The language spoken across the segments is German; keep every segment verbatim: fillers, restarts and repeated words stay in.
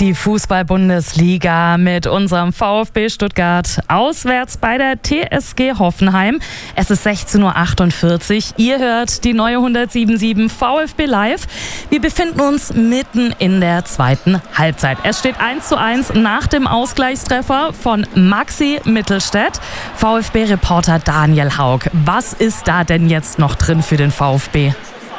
Die Fußball-Bundesliga mit unserem VfB Stuttgart auswärts bei der T S G Hoffenheim. Es ist sechzehn Uhr achtundvierzig. Ihr hört die neue hundertsieben Komma sieben VfB Live. Wir befinden uns mitten in der zweiten Halbzeit. Es steht eins zu eins nach dem Ausgleichstreffer von Maxi Mittelstädt. VfB-Reporter Daniel Haug, was ist da denn jetzt noch drin für den VfB?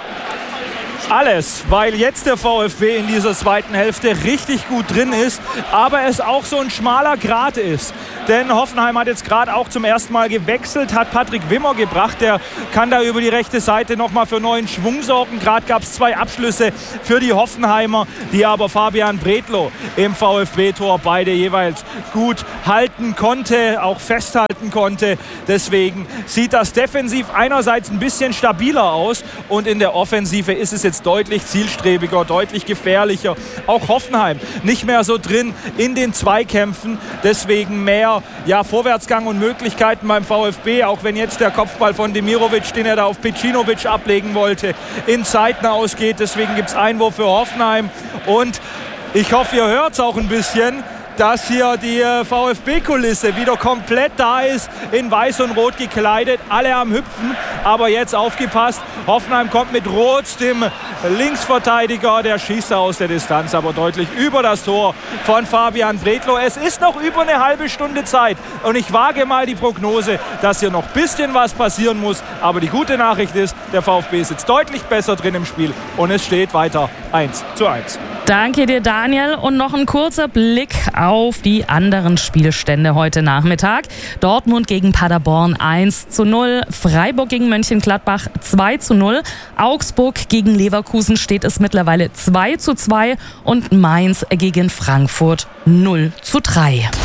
Alles, weil jetzt der VfB in dieser zweiten Hälfte richtig gut drin ist, aber es auch so ein schmaler Grat ist. Denn Hoffenheim hat jetzt gerade auch zum ersten Mal gewechselt, hat Patrick Wimmer gebracht, der kann da über die rechte Seite nochmal für neuen Schwung sorgen. Gerade gab es zwei Abschlüsse für die Hoffenheimer, die aber Fabian Bredlow im VfB-Tor beide jeweils gut halten konnte, auch festhalten konnte. Deswegen sieht das defensiv einerseits ein bisschen stabiler aus und in der Offensive ist es jetzt deutlich zielstrebiger, deutlich gefährlicher. Auch Hoffenheim nicht mehr so drin in den Zweikämpfen, deswegen mehr ja, Vorwärtsgang und Möglichkeiten beim VfB, auch wenn jetzt der Kopfball von Demirovic, den er da auf Pecinovic ablegen wollte, in Zeiten ausgeht. Deswegen gibt es Einwurf für Hoffenheim und ich hoffe, ihr hört es auch ein bisschen, dass hier die VfB-Kulisse wieder komplett da ist, in weiß und rot gekleidet, alle am Hüpfen, aber jetzt aufgepasst, Hoffenheim kommt mit Roth, dem Linksverteidiger, der schießt aus der Distanz, aber deutlich über das Tor von Fabian Bredlow. Es ist noch über eine halbe Stunde Zeit und ich wage mal die Prognose, dass hier noch ein bisschen was passieren muss, aber die gute Nachricht ist, der VfB ist jetzt deutlich besser drin im Spiel und es steht weiter eins zu eins. Danke dir, Daniel. Und noch ein kurzer Blick auf die anderen Spielstände heute Nachmittag. Dortmund gegen Paderborn eins zu null, Freiburg gegen Mönchengladbach zwei zu null, Augsburg gegen Leverkusen steht es mittlerweile zwei zu zwei und Mainz gegen Frankfurt null zu drei.